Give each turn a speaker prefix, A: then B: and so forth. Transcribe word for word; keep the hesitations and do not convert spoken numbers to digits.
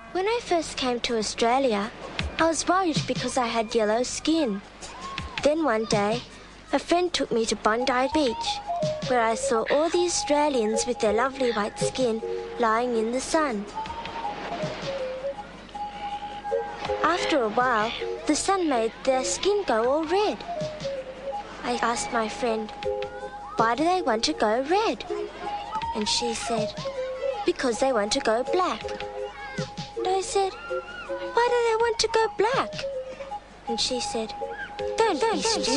A: When I first came to Australia, I was worried because I had yellow skin. Then one day, a friend took me to Bondi Beach, where I saw all the Australians with their lovely white skin lying in the sun. After a while, the sun made their skin go all red. I asked my friend, why do they want to go red? And she said, because they want to go black. And I said, why do they want to go black? And she said, don't, don't be stupid.